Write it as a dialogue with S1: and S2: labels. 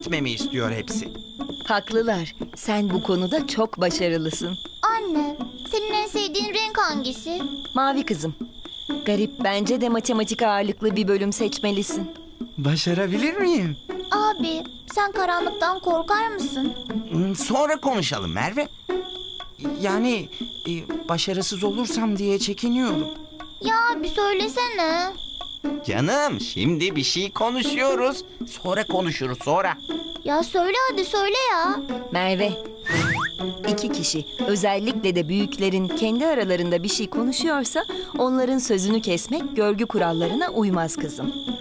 S1: etmemi istiyor hepsi.
S2: Haklılar. Sen bu konuda çok başarılısın.
S3: Anne, senin en sevdiğin renk hangisi?
S2: Mavi kızım. Garip, bence de matematik ağırlıklı bir bölüm seçmelisin.
S1: Başarabilir miyim?
S3: Abi, sen karanlıktan korkar mısın?
S1: Sonra konuşalım Merve. Yani başarısız olursam diye çekiniyorum.
S3: Ya abi söylesene.
S1: Canım, şimdi bir şey konuşuyoruz. Sonra konuşuruz sonra.
S3: Ya söyle hadi söyle ya.
S2: Merve, iki kişi, özellikle de büyüklerin kendi aralarında bir şey konuşuyorsa onların sözünü kesmek görgü kurallarına uymaz kızım.